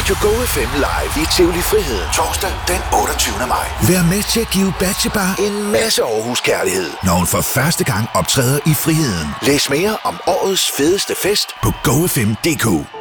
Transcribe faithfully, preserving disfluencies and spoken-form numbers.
Radio Go F M live i Tivoli Friheden torsdag den otteogtyvende maj. Vær med til at give Batjebar en masse Aarhus kærlighed, når hun for første gang optræder i Friheden. Læs mere om årets fedeste fest på go f m punktum d k.